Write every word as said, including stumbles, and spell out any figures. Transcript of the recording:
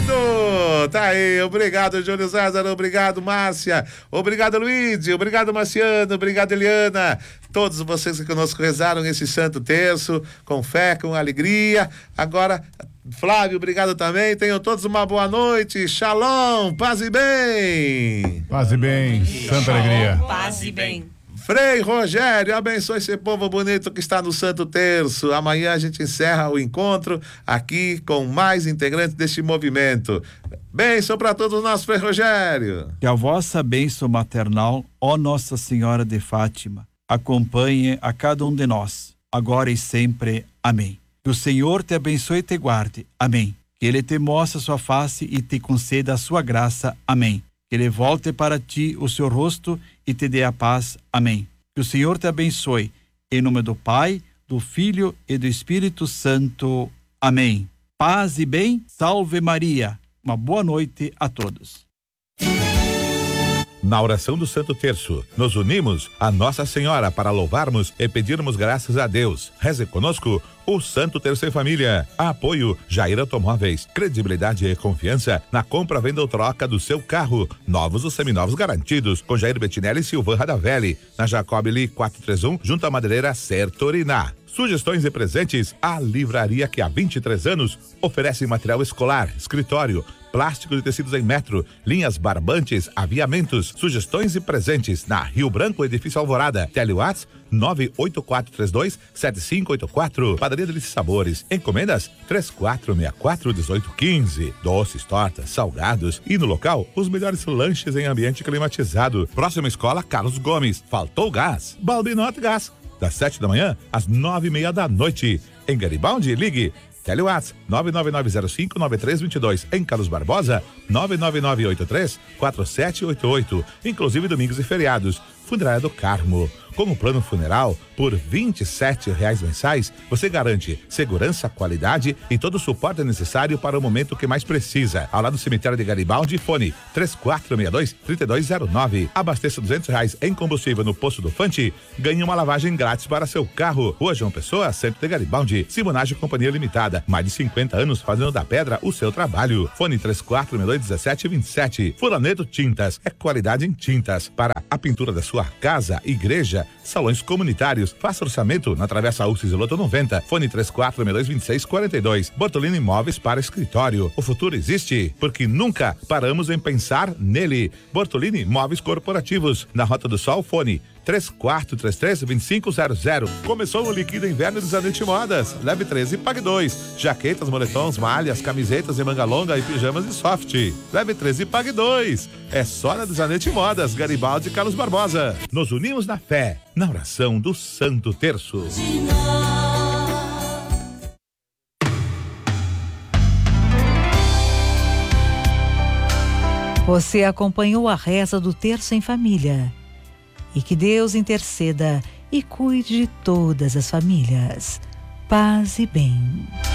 lindo! Tá aí, obrigado, Júlio César, obrigado, Márcia, obrigado, Luiz, obrigado, Marciano, obrigado, Eliana. Todos vocês que conosco rezaram esse santo terço, com fé, com alegria. Agora, Flávio, obrigado também. Tenham todos uma boa noite. Shalom, paz e bem. Paz e bem, santa Shalom, alegria. paz e bem. Frei Rogério, abençoe esse povo bonito que está no Santo Terço. Amanhã a gente encerra o encontro aqui com mais integrantes deste movimento. Bênção para todos nós, Frei Rogério. Que a vossa bênção maternal, ó Nossa Senhora de Fátima, acompanhe a cada um de nós, agora e sempre. Amém. Que o Senhor te abençoe e te guarde. Amém. Que Ele te mostre a sua face e te conceda a sua graça. Amém. Que Ele volte para ti o seu rosto e te dê a paz. Amém. Que o Senhor te abençoe. Em nome do Pai, do Filho e do Espírito Santo. Amém. Paz e bem. Salve Maria. Uma boa noite a todos. Na oração do Santo Terço, nos unimos a Nossa Senhora para louvarmos e pedirmos graças a Deus. Reze conosco o Santo Terço em Família. Apoio Jair Automóveis. Credibilidade e confiança na compra, venda ou troca do seu carro. Novos ou seminovos garantidos. Com Jair Bettinelli e Silvan Radavelli. Na Jacob Lee quatrocentos e trinta e um, junto à madeireira Sertoriná. Sugestões e presentes. A livraria que há vinte e três anos oferece material escolar, escritório, plástico de tecidos em metro, linhas barbantes, aviamentos. Sugestões e presentes na Rio Branco, edifício Alvorada. Telewatts nove oito quatro três dois sete cinco oito quatro. Padaria Delícia Sabores. Encomendas três quatro seis quatro um oito um cinco. Doces, tortas, salgados e no local os melhores lanches em ambiente climatizado. Próxima escola Carlos Gomes. Faltou gás? Balbinote Gás. Das sete da manhã às nove e meia da noite. Em Garibaldi, ligue Telewatts nove nove nove zero cinco nove três dois dois. Em Carlos Barbosa, nove nove nove oito três quatro sete oito oito. Inclusive domingos e feriados. Funerária do Carmo. Com o plano funeral, por vinte e sete reais mensais, você garante segurança, qualidade e todo o suporte necessário para o momento que mais precisa. Ao lado do cemitério de Garibaldi, fone três quatro seis dois, três dois zero nove. Abasteça duzentos reais em combustível no posto do Fante, ganhe uma lavagem grátis para seu carro. Rua João Pessoa, centro de Garibaldi. Simonagem Companhia Limitada. Mais de cinquenta anos fazendo da pedra o seu trabalho. Fone três quatro seis dois, um sete dois sete. Furaneto Tintas. É qualidade em tintas para a pintura da sua casa, igreja, salões comunitários. Faça orçamento na Travessa Ulcis Loto noventa. Fone três quatro seis dois, dois seis quatro dois. Bortolini Imóveis para escritório. O futuro existe porque nunca paramos em pensar nele. Bortolini Imóveis Corporativos. Na Rota do Sol, fone três quatro três três, dois cinco zero zero. Começou o Liquida Inverno de Zanetti Modas. Leve três e pague dois. Jaquetas, moletons, malhas, camisetas de manga longa e pijamas de soft. Leve três e pague dois. É só na Zanetti Modas, Garibaldi e Carlos Barbosa. Nos unimos na fé, na oração do Santo Terço. Você acompanhou a reza do Terço em Família. E que Deus interceda e cuide de todas as famílias. Paz e bem.